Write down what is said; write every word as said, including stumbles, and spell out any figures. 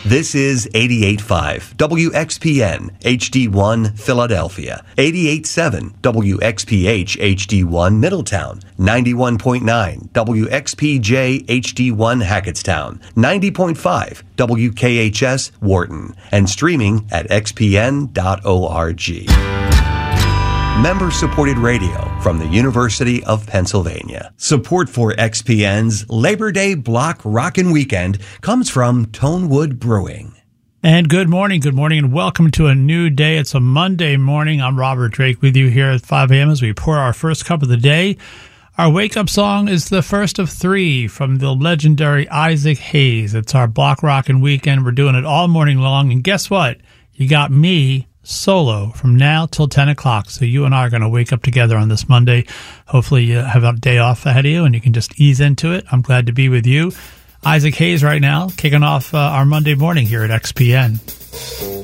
This is eighty-eight point five W X P N H D one Philadelphia, eighty-eight point seven W X P H H D one Middletown, ninety-one point nine W X P J H D one Hackettstown, ninety point five W K H S Wharton, and streaming at x p n dot org. Member-supported radio from the University of Pennsylvania. Support for X P N's Labor Day Block Rockin' Weekend comes from Tonewood Brewing. And good morning, good morning, and welcome to a new day. It's a Monday morning. I'm Robert Drake with you here at five a.m. as we pour our first cup of the day. Our wake-up song is the first of three from the legendary Isaac Hayes. It's our Block Rockin' Weekend. We're doing it all morning long, and guess what? You got me solo from now till ten o'clock. So you and I are going to wake up together on this Monday. Hopefully you have a day off ahead of you and you can just ease into it. I'm glad to be with you. Isaac Hayes right now, kicking off uh, our Monday morning here at X P N.